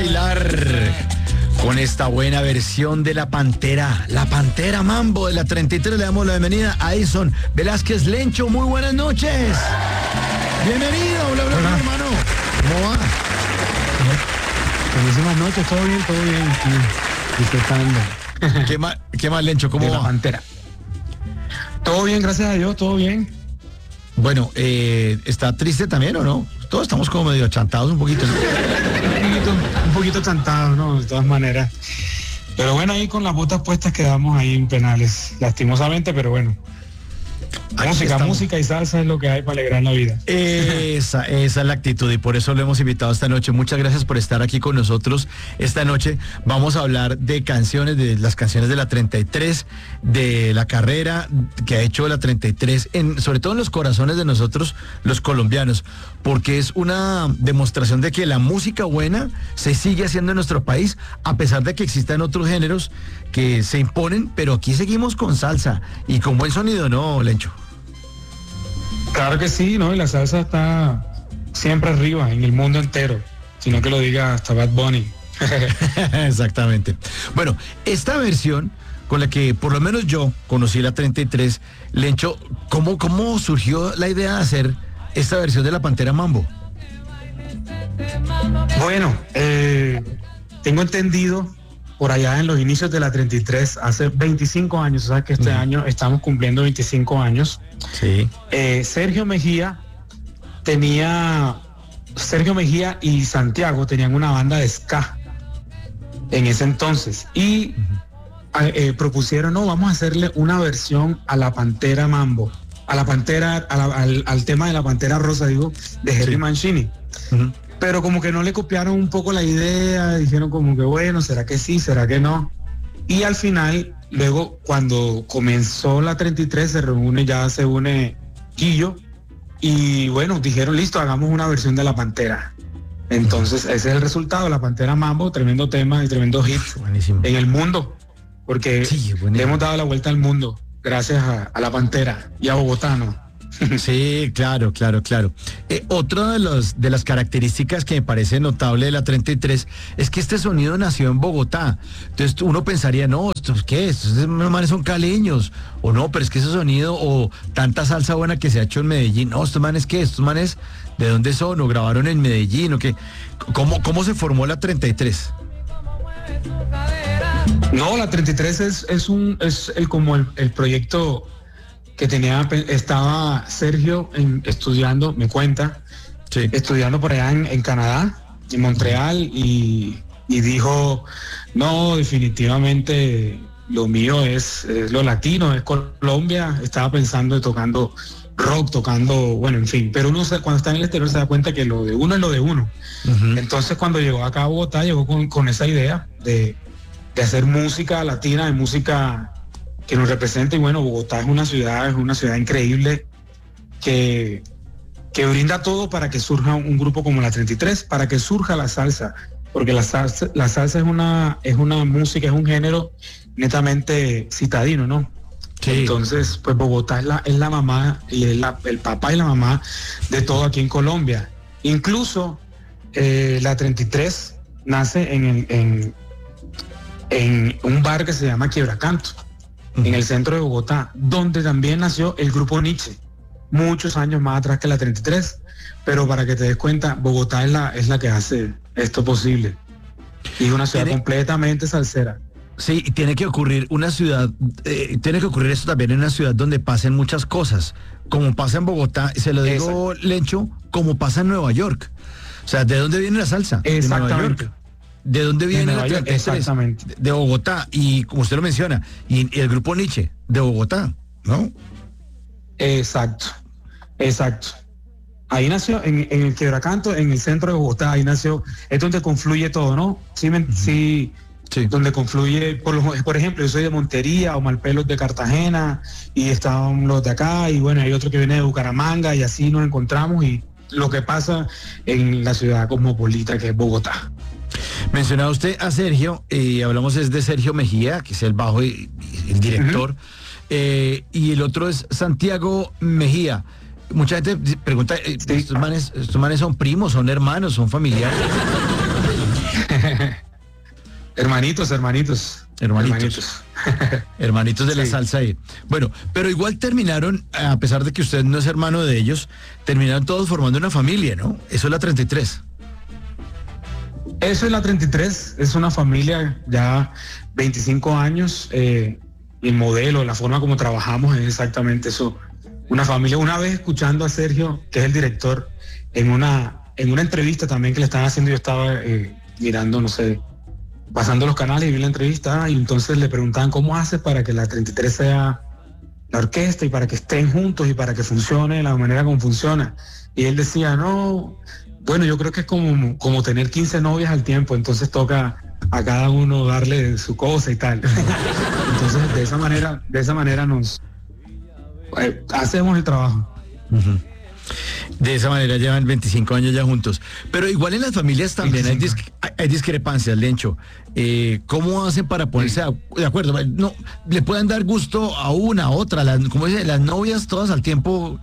bailar con esta buena versión de La Pantera Mambo de la 33. Le damos la bienvenida a Edison Velázquez Lencho. Muy buenas noches. Bienvenido, hola, hermano. ¿Cómo va? Buenísimas noches, todo bien, disfrutando. ¿Qué más, Lencho? ¿Cómo va? La Pantera. Todo bien, gracias a Dios, todo bien. Bueno, ¿está triste también o no? Todos estamos como medio chantados un poquito, ¿no? un poquito chantados, ¿no? De todas maneras. Pero bueno, ahí con las botas puestas quedamos ahí en penales, lastimosamente, pero bueno. Música y salsa es lo que hay para alegrar la vida. Esa es la actitud y por eso lo hemos invitado esta noche. Muchas gracias por estar aquí con nosotros esta noche. Vamos a hablar de las canciones de la 33, de la carrera que ha hecho la 33, sobre todo en los corazones de nosotros los colombianos, porque es una demostración de que la música buena se sigue haciendo en nuestro país, a pesar de que existan otros géneros que se imponen, pero aquí seguimos con salsa y con buen sonido, ¿no, Lencho? Claro que sí, ¿no? Y la salsa está siempre arriba en el mundo entero, sino que lo diga hasta Bad Bunny. Exactamente. Bueno, esta versión con la que por lo menos yo conocí la 33, Lencho, ¿cómo surgió la idea de hacer esta versión de La Pantera Mambo? Bueno, tengo entendido por allá en los inicios de la 33, hace 25 años, o sea que este año estamos cumpliendo 25 años. Sí. Sergio Mejía y Santiago tenían una banda de ska en ese entonces y propusieron, no, vamos a hacerle una versión a La Pantera Mambo, al tema de La Pantera Rosa, de Henry Mancini. Pero como que no le copiaron un poco la idea, dijeron como que bueno, ¿será que sí, será que no? Y al final, luego cuando comenzó la 33 se une Quillo y bueno, dijeron listo, hagamos una versión de La Pantera. Entonces ese es el resultado, La Pantera Mambo, tremendo tema y tremendo hit. Buenísimo. En el mundo, porque sí, le hemos dado la vuelta al mundo gracias a La Pantera y a Bogotá, ¿no? Sí, claro. Otra de las características que me parece notable de la 33 es que este sonido nació en Bogotá. Entonces uno pensaría, no, ¿estos qué? Estos manes son caleños. O no, pero es que ese sonido o tanta salsa buena que se ha hecho en Medellín. No, ¿estos manes qué? ¿Estos manes de dónde son? ¿O grabaron en Medellín? ¿O qué? ¿Cómo se formó la 33? No, la 33 es el proyecto que estaba Sergio estudiando, me cuenta, sí, estudiando por allá en Canadá, en Montreal, y dijo, no, definitivamente lo mío es lo latino, es Colombia. Estaba pensando tocando rock, bueno, en fin, pero uno cuando está en el exterior se da cuenta que lo de uno es lo de uno. Entonces cuando llegó acá a Bogotá, llegó con esa idea de hacer música latina, de música que nos representa. Y bueno, Bogotá es una ciudad increíble que brinda todo para que surja un grupo como la 33, para que surja la salsa, porque la salsa es una música, es un género netamente citadino, ¿no? Sí. Entonces, pues Bogotá es la mamá y es el papá y la mamá de todo aquí en Colombia. Incluso la 33 nace en un bar que se llama Quiebracanto, en el centro de Bogotá, donde también nació el grupo Nietzsche, muchos años más atrás que la 33, pero para que te des cuenta, Bogotá es la que hace esto posible, y es una ciudad completamente salsera. Sí, tiene que ocurrir esto también en una ciudad donde pasen muchas cosas, como pasa en Bogotá, se lo digo, Lencho, como pasa en Nueva York. O sea, ¿de dónde viene la salsa? Exactamente. ¿De dónde viene la 33? Exactamente. De Bogotá, y como usted lo menciona, y el grupo Nietzsche, de Bogotá, ¿no? Exacto. Ahí nació, en el Quiebracanto, en el centro de Bogotá, ahí nació, es donde confluye todo, ¿no? Sí. Donde confluye, por ejemplo, yo soy de Montería, o Malpelos de Cartagena, y estaban los de acá, y bueno, hay otro que viene de Bucaramanga, y así nos encontramos, y lo que pasa en la ciudad cosmopolita que es Bogotá. Mencionaba usted a Sergio, hablamos es de Sergio Mejía, que es el bajo y el director, y el otro es Santiago Mejía. Mucha gente pregunta, ¿estos manes son primos, son hermanos, son familiares? Hermanitos. Hermanitos de la Sí. salsa ahí. Bueno, pero igual terminaron, a pesar de que usted no es hermano de ellos, terminaron todos formando una familia, ¿no? Eso es la 33. Eso es la 33, es una familia ya 25 años, el modelo, la forma como trabajamos es exactamente eso, una familia. Una vez escuchando a Sergio, que es el director, en una entrevista también que le estaban haciendo, yo estaba mirando, no sé, pasando los canales y vi la entrevista, y entonces le preguntaban cómo hace para que la 33 sea la orquesta y para que estén juntos y para que funcione de la manera como funciona. Y él decía, no, bueno, yo creo que es como tener 15 novias al tiempo, entonces toca a cada uno darle su cosa y tal. Entonces, de esa manera nos hacemos el trabajo. Ujú. De esa manera llevan 25 años ya juntos. Pero igual en las familias también hay discrepancias, Lencho. ¿Cómo hacen para ponerse de acuerdo? No, le pueden dar gusto a una, a otra, como dice, las novias todas al tiempo.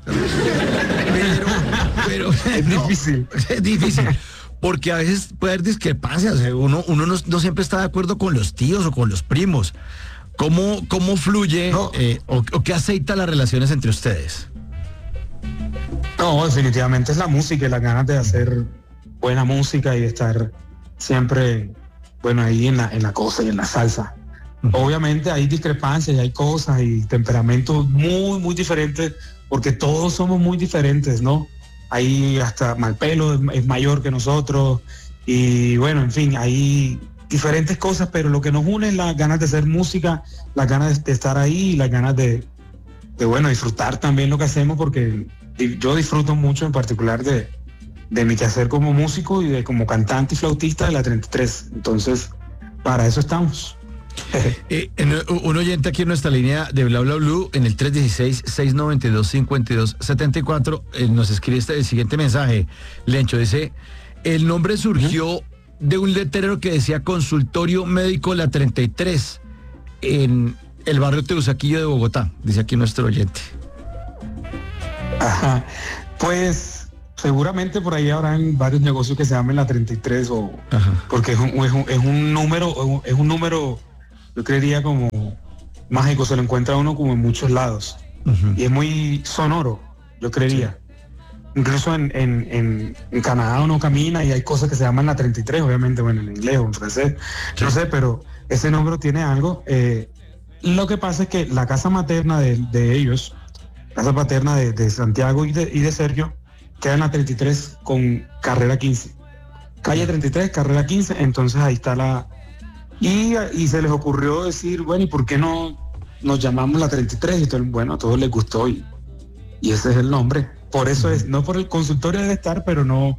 Pero Es difícil. Es difícil. Porque a veces puede haber discrepancias. Uno no siempre está de acuerdo con los tíos o con los primos. ¿Cómo fluye No. o qué aceita las relaciones entre ustedes? No, definitivamente es la música y las ganas de hacer buena música y de estar siempre, bueno, ahí en la cosa y en la salsa. Obviamente hay discrepancias y hay cosas y temperamentos muy, muy diferentes, porque todos somos muy diferentes, ¿no? Ahí hasta Malpelo es mayor que nosotros y bueno, en fin, hay diferentes cosas, pero lo que nos une es las ganas de hacer música, las ganas de estar ahí y las ganas de bueno, disfrutar también lo que hacemos, porque yo disfruto mucho en particular de mi quehacer como músico y de como cantante y flautista de la 33. Entonces, para eso estamos. Un oyente aquí en nuestra línea de Bla Bla Blue en el 316-692-5274 nos escribe el siguiente mensaje. Lencho dice, el nombre surgió de un letrero que decía Consultorio Médico La 33 en el barrio Teusaquillo de Bogotá, dice aquí nuestro oyente. Ajá. Pues seguramente por ahí habrán varios negocios que se llamen la 33 porque es un número, yo creería como mágico, se lo encuentra uno como en muchos lados. Uh-huh. Y es muy sonoro, yo creería. Sí. Incluso en Canadá uno camina y hay cosas que se llaman la 33, obviamente, bueno, en inglés o en francés, sí. No sé, pero ese nombre tiene algo. Lo que pasa es que la casa materna de ellos, casa paterna de Santiago y de Sergio, queda en la 33 con carrera 15. Calle 33, carrera 15, entonces ahí está y se les ocurrió decir, bueno, ¿y por qué no nos llamamos la 33? Y bueno, a todos les gustó y ese es el nombre. Por eso es, no por el consultorio debe estar, pero no,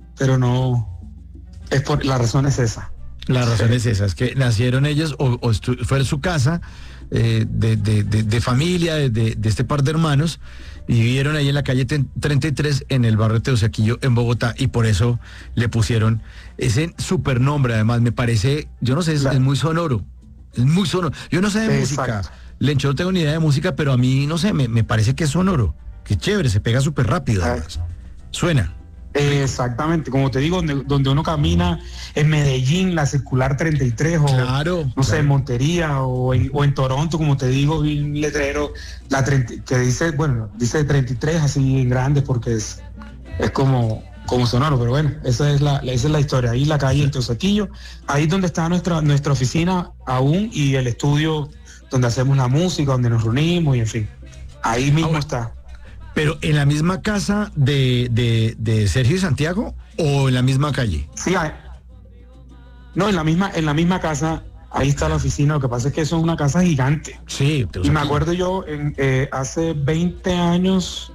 la razón es esa. La razón es esa, es que nacieron ellos fue su casa de familia, de este par de hermanos, y vivieron ahí en la calle 33 en el barrio Teusaquillo en Bogotá, y por eso le pusieron ese supernombre. Además me parece, yo no sé, es muy sonoro, yo no sé de música, Lencho, no tengo ni idea de música, pero a mí no sé, me parece que es sonoro, que chévere, se pega súper rápido, además. Suena. Exactamente, como te digo, donde uno camina en Medellín, la circular 33 o claro, no sé, en Montería o en Toronto, como te digo, vi un letrero que dice 33 así en grande porque es como sonoro, pero bueno, esa es la historia. Ahí la calle El Teusaquillo, ahí es donde está nuestra oficina aún y el estudio donde hacemos la música, donde nos reunimos y en fin, ahí mismo está. ¿Pero en la misma casa de Sergio y Santiago o en la misma calle? Sí, no, en la misma casa, ahí está la oficina. Lo que pasa es que eso es una casa gigante. Sí. Y me acuerdo yo, hace 20 años,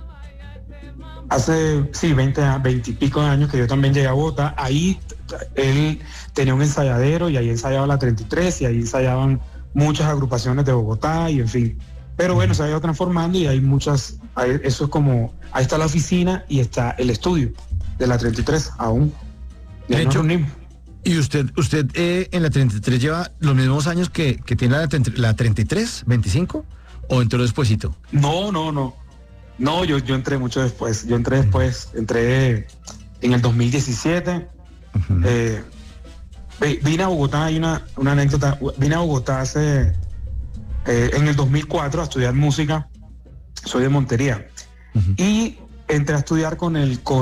20 y pico de años que yo también llegué a Bogotá, ahí él tenía un ensayadero y ahí ensayaba la 33 y ahí ensayaban muchas agrupaciones de Bogotá y en fin. Pero bueno, se ha ido transformando y hay muchas, eso es como, ahí está la oficina y está el estudio de la 33 aún. De hecho, ¿y usted en la 33 lleva los mismos años que tiene la 33, 25? ¿O entró despuesito? No, yo entré mucho después. Entré en el 2017. Vine a Bogotá, hay una anécdota, vine a Bogotá en el 2004 a estudiar música, soy de Montería, y entré a estudiar con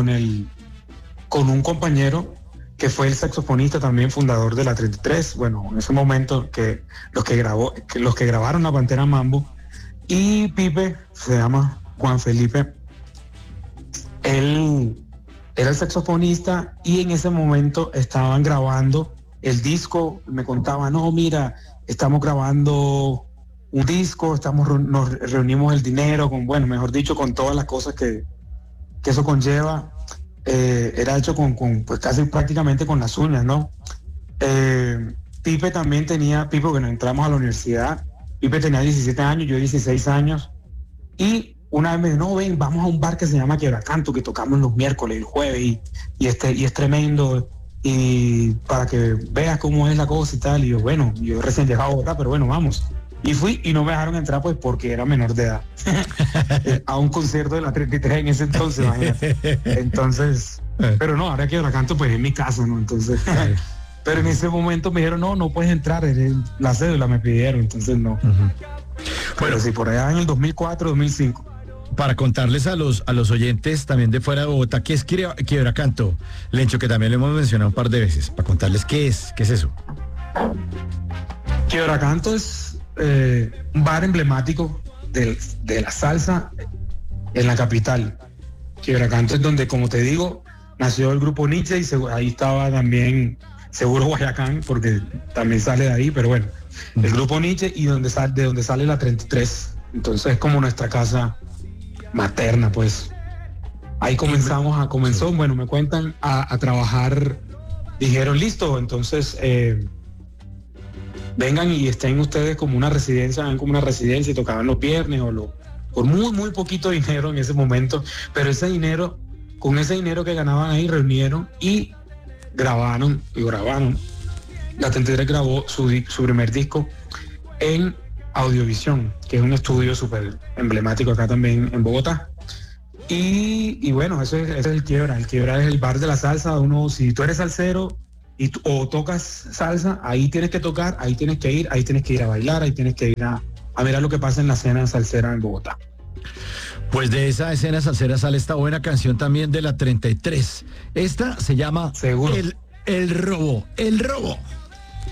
un compañero que fue el saxofonista también fundador de la 33, bueno, en ese momento los que grabaron La Pantera Mambo, y Pipe, se llama Juan Felipe, él era el saxofonista y en ese momento estaban grabando el disco, me contaba, no, mira, estamos grabando un disco, nos reunimos el dinero, mejor dicho, con todas las cosas que eso conlleva. Era hecho pues casi prácticamente con las uñas, ¿no? Pipe también tenía, bueno, entramos a la universidad, Pipe tenía 17 años, yo 16 años, y una vez me dijo, no, ven, vamos a un bar que se llama Quebracanto, que tocamos los miércoles, el jueves, y es tremendo, y para que veas cómo es la cosa y tal, y yo, bueno, yo recién llegado a Bogotá, pero bueno, vamos. Y fui y no me dejaron entrar pues porque era menor de edad. A un concierto de la 33 en ese entonces, imagínate. Entonces, pero no, ahora que la canto pues en mi casa, ¿no? Entonces, pero en ese momento me dijeron, no puedes entrar, la cédula me pidieron, entonces no. Pero sí, por allá en el 2004, 2005. Para contarles a los oyentes también de fuera de Bogotá, ¿qué es Quebracanto? Lencho, que también lo hemos mencionado un par de veces, para contarles qué es eso. Quebracanto es un bar emblemático de la salsa en la capital. Quebracanto es donde, como te digo, nació el grupo Nietzsche y ahí estaba también seguro Guayacán, porque también sale de ahí, pero bueno, el grupo Nietzsche y de donde sale la 33. Entonces es como nuestra casa materna, pues. Ahí comenzó, bueno, me cuentan a trabajar, dijeron, listo, entonces vengan y estén ustedes como una residencia, y tocaban los viernes por muy, muy poquito dinero en ese momento, pero con ese dinero que ganaban ahí reunieron y grabaron. La 33 grabó su primer disco en Audiovisión, que es un estudio súper emblemático acá también en Bogotá. Y bueno, ese es el Quiebra. El Quiebra es el bar de la salsa. Si tú eres salsero o tocas salsa, ahí tienes que tocar, ahí tienes que ir a bailar, ahí tienes que ir a mirar lo que pasa en la escena salsera en Bogotá. Pues de esa escena salsera sale esta buena canción también de la 33. Esta se llama Seguro. El Robo.